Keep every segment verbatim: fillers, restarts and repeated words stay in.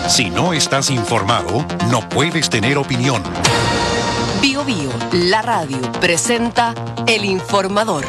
Si no estás informado, no puedes tener opinión. Bio Bio, la radio, presenta El Informador.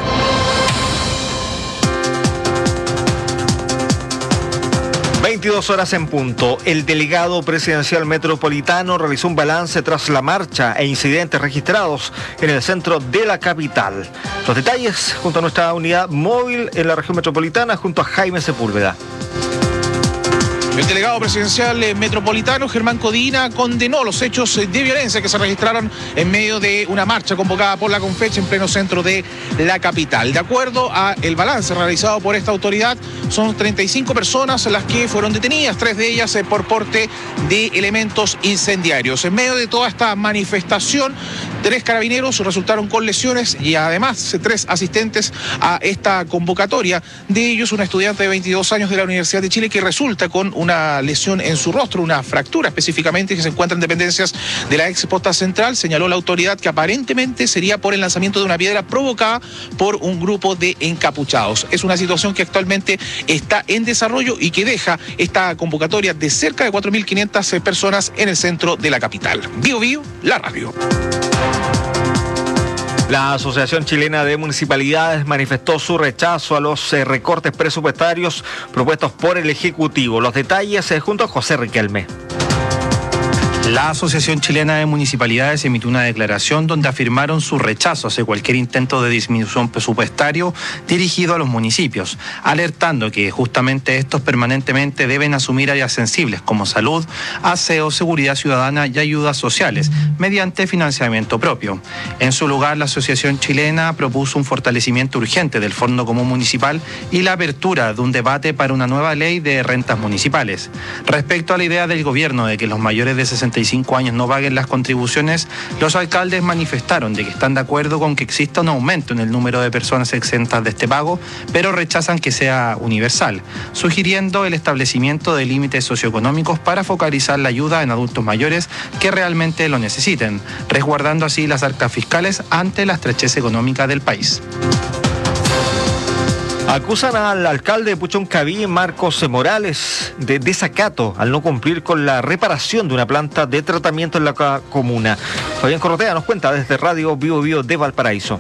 veintidós horas en punto. El delegado presidencial metropolitano realizó un balance tras la marcha e incidentes registrados en el centro de la capital. Los detalles junto a nuestra unidad móvil en la región metropolitana, junto a Jaime Sepúlveda. El delegado presidencial metropolitano, Germán Codina, condenó los hechos de violencia que se registraron en medio de una marcha convocada por la Confeche en pleno centro de la capital. De acuerdo al balance realizado por esta autoridad, son treinta y cinco personas las que fueron detenidas, tres de ellas por porte de elementos incendiarios. En medio de toda esta manifestación, tres carabineros resultaron con lesiones y además tres asistentes a esta convocatoria. De ellos, una estudiante de veintidós años de la Universidad de Chile que resulta con una lesión en su rostro, una fractura específicamente, que se encuentra en dependencias de la ex posta central. Señaló la autoridad que aparentemente sería por el lanzamiento de una piedra provocada por un grupo de encapuchados. Es una situación que actualmente está en desarrollo y que deja esta convocatoria de cerca de cuatro mil quinientas personas en el centro de la capital. Bio Bio, la radio. La Asociación Chilena de Municipalidades manifestó su rechazo a los eh, recortes presupuestarios propuestos por el Ejecutivo. Los detalles eh, junto a José Riquelme. La Asociación Chilena de Municipalidades emitió una declaración donde afirmaron su rechazo hacia cualquier intento de disminución presupuestario dirigido a los municipios, alertando que justamente estos permanentemente deben asumir áreas sensibles como salud, aseo, seguridad ciudadana y ayudas sociales, mediante financiamiento propio. En su lugar, la Asociación Chilena propuso un fortalecimiento urgente del Fondo Común Municipal y la apertura de un debate para una nueva ley de rentas municipales. Respecto a la idea del gobierno de que los mayores de sesenta y cinco años no paguen las contribuciones, los alcaldes manifestaron de que están de acuerdo con que exista un aumento en el número de personas exentas de este pago, pero rechazan que sea universal, sugiriendo el establecimiento de límites socioeconómicos para focalizar la ayuda en adultos mayores que realmente lo necesiten, resguardando así las arcas fiscales ante la estrechez económica del país. Acusan al alcalde de Puchoncaví, Marcos Morales, de desacato al no cumplir con la reparación de una planta de tratamiento en la comuna. Fabián Corrotea nos cuenta desde Radio Bio Bio de Valparaíso.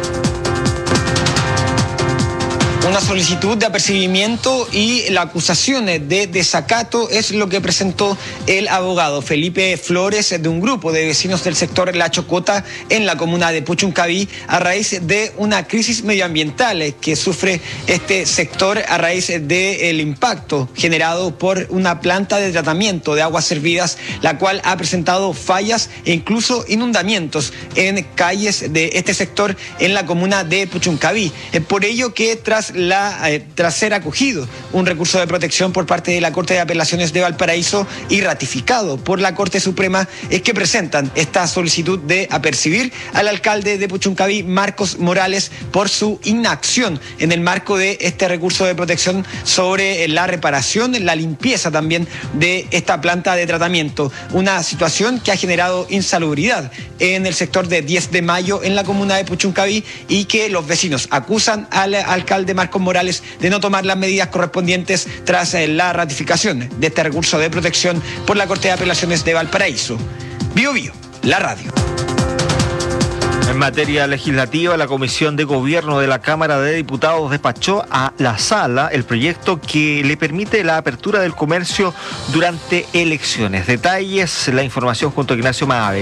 Una solicitud de apercibimiento y la acusación de desacato es lo que presentó el abogado Felipe Flores de un grupo de vecinos del sector La Chocota en la comuna de Puchuncaví a raíz de una crisis medioambiental que sufre este sector a raíz del impacto generado por una planta de tratamiento de aguas servidas, la cual ha presentado fallas e incluso inundamientos en calles de este sector en la comuna de Puchuncaví. Es por ello que tras La, eh, tras ser acogido un recurso de protección por parte de la Corte de Apelaciones de Valparaíso y ratificado por la Corte Suprema, es que presentan esta solicitud de apercibir al alcalde de Puchuncaví, Marcos Morales, por su inacción en el marco de este recurso de protección sobre la reparación, la limpieza también de esta planta de tratamiento. Una situación que ha generado insalubridad en el sector de diez de mayo en la comuna de Puchuncaví y que los vecinos acusan al alcalde Marcos Morales de no tomar las medidas correspondientes tras la ratificación de este recurso de protección por la Corte de Apelaciones de Valparaíso. Bio Bio, la radio. En materia legislativa, la Comisión de Gobierno de la Cámara de Diputados despachó a la sala el proyecto que le permite la apertura del comercio durante elecciones. Detalles, la información junto a Ignacio Maave.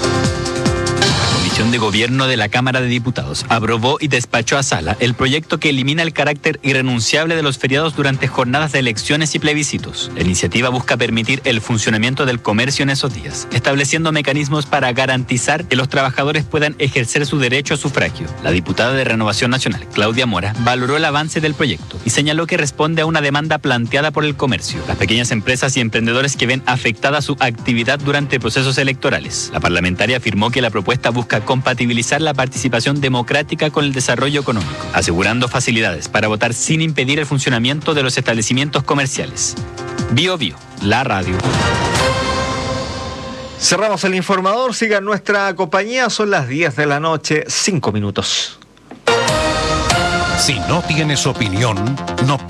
La Comisión de Gobierno de la Cámara de Diputados aprobó y despachó a sala el proyecto que elimina el carácter irrenunciable de los feriados durante jornadas de elecciones y plebiscitos. La iniciativa busca permitir el funcionamiento del comercio en esos días, estableciendo mecanismos para garantizar que los trabajadores puedan ejercer su derecho a sufragio. La diputada de Renovación Nacional, Claudia Mora, valoró el avance del proyecto y señaló que responde a una demanda planteada por el comercio, las pequeñas empresas y emprendedores que ven afectada su actividad durante procesos electorales. La parlamentaria afirmó que la propuesta busca compatibilizar la participación democrática con el desarrollo económico, asegurando facilidades para votar sin impedir el funcionamiento de los establecimientos comerciales. Bio Bio, la radio. Cerramos el informador, sigan nuestra compañía, son las diez de la noche, cinco minutos. Si no tienes opinión, no